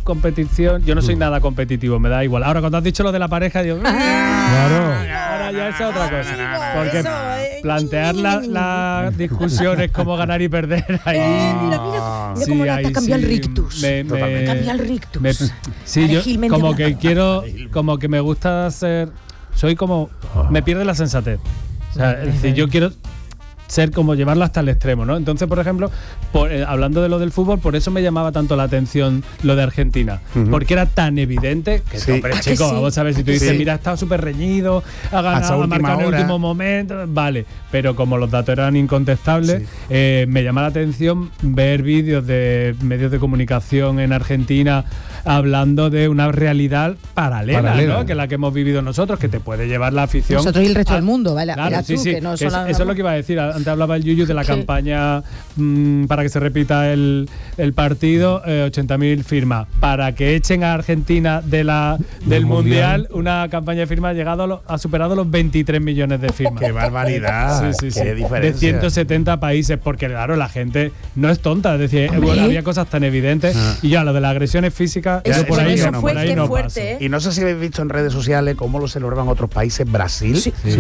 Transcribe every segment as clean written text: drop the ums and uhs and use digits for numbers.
competición, yo no soy nada competitivo, me da igual. Ahora, cuando has dicho lo de la pareja, digo, ahora ya es otra cosa. Porque plantear las discusiones como ganar y perder ahí. Mira cómo te cambia el rictus. Cambia el rictus. Sí, yo como que quiero, como que me gusta ser, soy como, me pierde la sensatez. O sea, es decir, yo quiero ser como llevarlo hasta el extremo, ¿no? Entonces, por ejemplo, hablando de lo del fútbol, por eso me llamaba tanto la atención lo de Argentina, porque era tan evidente que, hombre, chico, vamos a ver, si tú dices, mira, ha estado súper reñido, ha ganado, ha marcado en el último momento, vale, pero como los datos eran incontestables, me llama la atención ver vídeos de medios de comunicación en Argentina hablando de una realidad paralela, ¿no? Que es la que hemos vivido nosotros, que te puede llevar la afición. Nosotros y el resto del mundo, ¿vale? Claro, que no eso es lo que iba a decir. Antes hablaba el Yuyu de la campaña para que se repita el partido, 80.000 firmas. Para que echen a Argentina del Mundial, una campaña de firmas ha superado los 23 millones de firmas. ¡Qué barbaridad! Sí. Qué diferencia. De 170 países, porque claro, la gente no es tonta. Es decir, había cosas tan evidentes. Y ya, lo de las agresiones físicas, por ahí no pasa. Y no sé si habéis visto en redes sociales cómo lo celebran otros países. Brasil,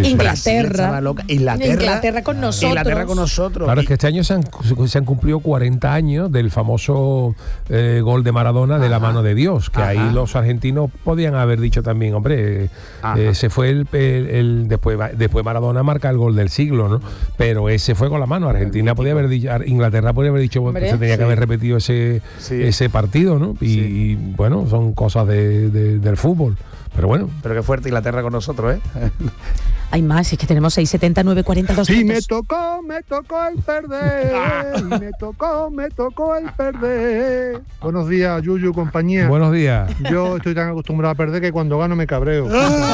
Inglaterra con nosotros. Inglaterra con nosotros. Claro, es que este año se han cumplido 40 años del famoso gol de Maradona de la mano de Dios, que ahí los argentinos podían haber dicho también, hombre, ese fue después Maradona marca el gol del siglo, ¿no? Pero ese fue con la mano. Argentina podía haber dicho, Inglaterra podía haber dicho, se tenía que haber repetido ese partido, ¿no? Y bueno, son cosas del fútbol. Pero bueno. Pero qué fuerte Inglaterra con nosotros, ¿eh? Hay más, es que tenemos 670 940 200. Y me tocó el perder. me tocó el perder. Buenos días, Yuyu, compañía. Buenos días. Yo estoy tan acostumbrado a perder que cuando gano me cabreo.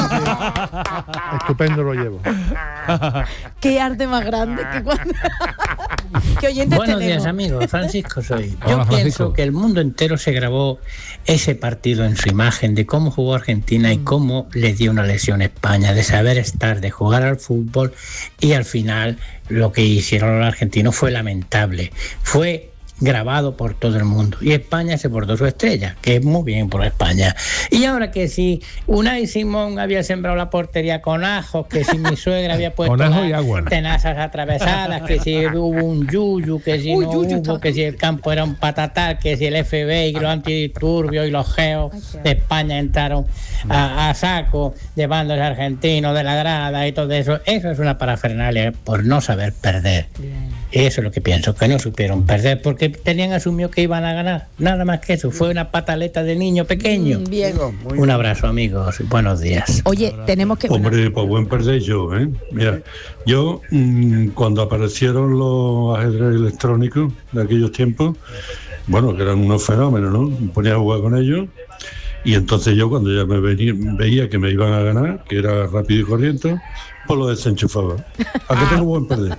Estupendo lo llevo. Qué arte más grande que cuando... ¿Qué oyentes Buenos tenemos? días, amigos. Francisco soy. Yo pienso que el mundo entero se grabó ese partido en su imagen de cómo jugó Argentina y cómo le dio una lesión a España, de saber estar, de jugar al fútbol, y al final lo que hicieron los argentinos fue lamentable. Fue grabado por todo el mundo y España se portó su estrella, que es muy bien por España. Y ahora que si Unai Simón había sembrado la portería con ajos, que si mi suegra había puesto tenazas atravesadas, que si hubo un yuyu, que si no hubo, que si el campo era un patatal, que si el FBI, los antidisturbios y los geos de España entraron a saco llevándose a argentinos de la grada y todo eso es una parafernalia por no saber perder. Eso es lo que pienso, que no supieron perder porque tenían asumido que iban a ganar. Nada más que eso, fue una pataleta de niño pequeño. Bien. Un abrazo, amigos, buenos días. Oye, tenemos que... Hombre, pues buen perder yo, ¿eh? Mira, yo cuando aparecieron los ajedrez electrónicos de aquellos tiempos, bueno, que eran unos fenómenos, ¿no? Me ponía a jugar con ellos. Y entonces yo, cuando ya veía que me iban a ganar, que era rápido y corriente, pues lo desenchufaba. ¿A qué tengo buen perder?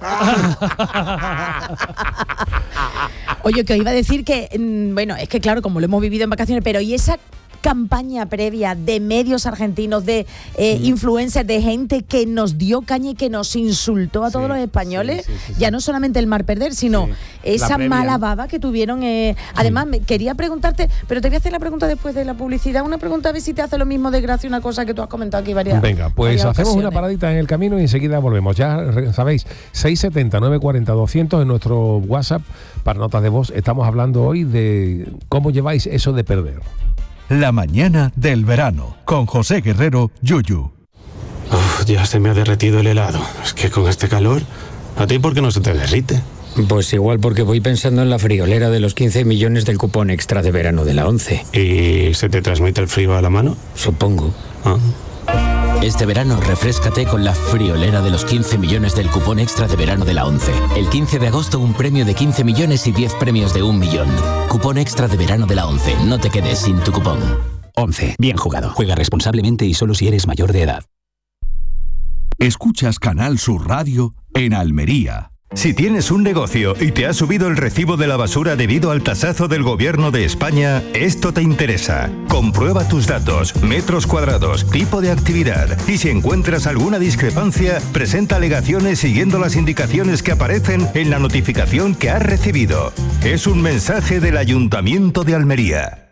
Oye, que os iba a decir que, bueno, es que claro, como lo hemos vivido en vacaciones, pero ¿y esa campaña previa de medios argentinos, de influencers, de gente que nos dio caña y que nos insultó a todos los españoles? Ya no solamente el mal perder, sino esa mala baba que tuvieron. Además, quería preguntarte, pero te voy a hacer la pregunta después de la publicidad, una pregunta a ver si te hace lo mismo de gracia una cosa que tú has comentado aquí varias veces. Venga, pues hacemos una paradita en el camino y enseguida volvemos. Ya sabéis, 670 940 200 en nuestro WhatsApp para notas de voz. Estamos hablando hoy de cómo lleváis eso de perder. La mañana del verano, con José Guerrero, Yuyu. Ya se me ha derretido el helado. Es que con este calor, ¿a ti por qué no se te derrite? Pues igual porque voy pensando en la friolera de los 15 millones del cupón extra de verano de la 11. ¿Y se te transmite el frío a la mano? Supongo. Este verano refréscate con la friolera de los 15 millones del cupón extra de verano de la 11. El 15 de agosto un premio de 15 millones y 10 premios de 1 millón. Cupón extra de verano de la 11. No te quedes sin tu cupón. 11. Bien jugado. Juega responsablemente y solo si eres mayor de edad. Escuchas Canal Sur Radio en Almería. Si tienes un negocio y te ha subido el recibo de la basura debido al tasazo del Gobierno de España, esto te interesa. Comprueba tus datos, metros cuadrados, tipo de actividad y si encuentras alguna discrepancia, presenta alegaciones siguiendo las indicaciones que aparecen en la notificación que has recibido. Es un mensaje del Ayuntamiento de Almería.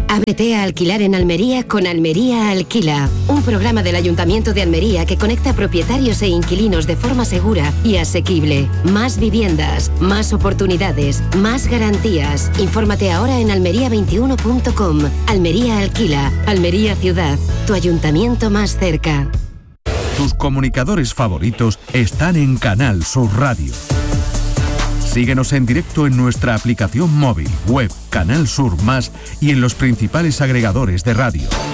Ábrete a alquilar en Almería con Almería Alquila, un programa del Ayuntamiento de Almería que conecta propietarios e inquilinos de forma segura y asequible. Más viviendas, más oportunidades, más garantías. Infórmate ahora en almería21.com. Almería Alquila, Almería Ciudad, tu ayuntamiento más cerca. Tus comunicadores favoritos están en Canal Sur Radio. Síguenos en directo en nuestra aplicación móvil, web, Canal Sur Más y en los principales agregadores de radio.